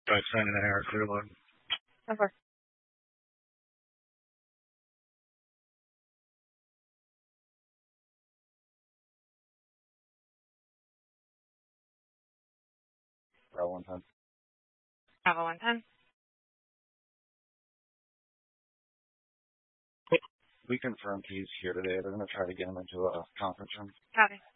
By sending an error clear load. Over. Bravo 110. Bravo 110. We confirmed he's here today. They're going to try to get him into a conference room. Copy.